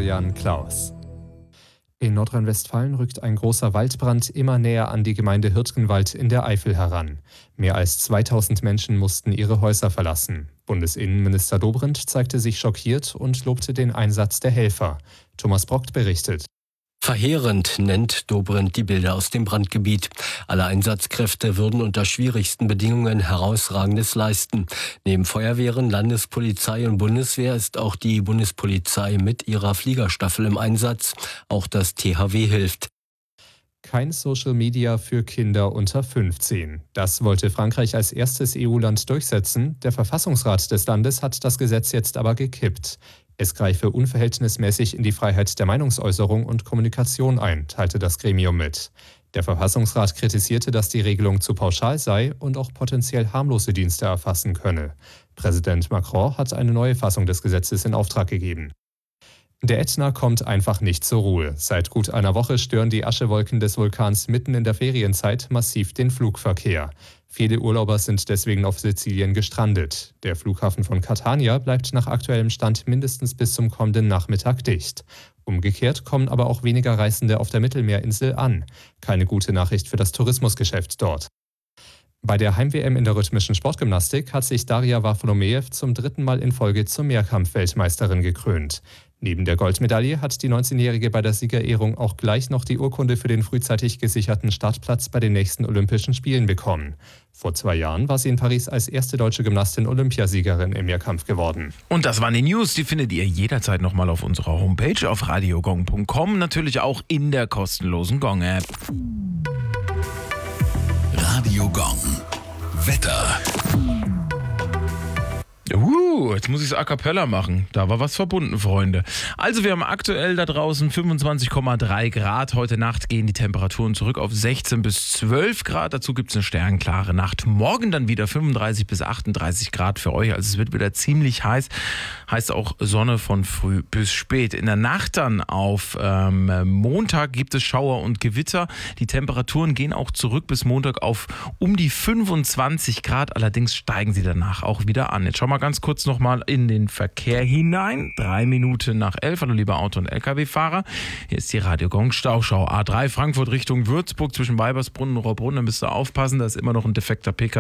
Florian Klaus. In Nordrhein-Westfalen rückt ein großer Waldbrand immer näher an die Gemeinde Hürtgenwald in der Eifel heran. Mehr als 2000 Menschen mussten ihre Häuser verlassen. Bundesinnenminister Dobrindt zeigte sich schockiert und lobte den Einsatz der Helfer. Thomas Brockt berichtet. Verheerend nennt Dobrindt die Bilder aus dem Brandgebiet. Alle Einsatzkräfte würden unter schwierigsten Bedingungen Herausragendes leisten. Neben Feuerwehren, Landespolizei und Bundeswehr ist auch die Bundespolizei mit ihrer Fliegerstaffel im Einsatz. Auch das THW hilft. Kein Social Media für Kinder unter 15. Das wollte Frankreich als erstes EU-Land durchsetzen. Der Verfassungsrat des Landes hat das Gesetz jetzt aber gekippt. Es greife unverhältnismäßig in die Freiheit der Meinungsäußerung und Kommunikation ein, teilte das Gremium mit. Der Verfassungsrat kritisierte, dass die Regelung zu pauschal sei und auch potenziell harmlose Dienste erfassen könne. Präsident Macron hat eine neue Fassung des Gesetzes in Auftrag gegeben. Der Ätna kommt einfach nicht zur Ruhe. Seit gut einer Woche stören die Aschewolken des Vulkans mitten in der Ferienzeit massiv den Flugverkehr. Viele Urlauber sind deswegen auf Sizilien gestrandet. Der Flughafen von Catania bleibt nach aktuellem Stand mindestens bis zum kommenden Nachmittag dicht. Umgekehrt kommen aber auch weniger Reisende auf der Mittelmeerinsel an. Keine gute Nachricht für das Tourismusgeschäft dort. Bei der Heim-WM in der rhythmischen Sportgymnastik hat sich Daria Wafolomejew zum 3. Mal in Folge zur Mehrkampf-Weltmeisterin gekrönt. Neben der Goldmedaille hat die 19-Jährige bei der Siegerehrung auch gleich noch die Urkunde für den frühzeitig gesicherten Startplatz bei den nächsten Olympischen Spielen bekommen. Vor 2 Jahren war sie in Paris als erste deutsche Gymnastin Olympiasiegerin im Mehrkampf geworden. Und das waren die News, die findet ihr jederzeit nochmal auf unserer Homepage auf radiogong.com, natürlich auch in der kostenlosen Gong-App. Radio Gong. Wetter. Jetzt muss ich es a cappella machen. Da war was verbunden, Freunde. Also wir haben aktuell da draußen 25,3 Grad. Heute Nacht gehen die Temperaturen zurück auf 16 bis 12 Grad. Dazu gibt es eine sternklare Nacht. Morgen dann wieder 35 bis 38 Grad für euch. Also es wird wieder ziemlich heiß. Heißt auch Sonne von früh bis spät. In der Nacht dann auf Montag gibt es Schauer und Gewitter. Die Temperaturen gehen auch zurück bis Montag auf um die 25 Grad. Allerdings steigen sie danach auch wieder an. Jetzt schauen wir ganz kurz nochmal in den Verkehr hinein. 3 Minuten nach 11. Hallo liebe Auto- und LKW-Fahrer. Hier ist die Radio Gong Stauschau. A3 Frankfurt Richtung Würzburg zwischen Weibersbrunn und Rohrbrunn. Da müsst ihr aufpassen, da ist immer noch ein defekter PKW.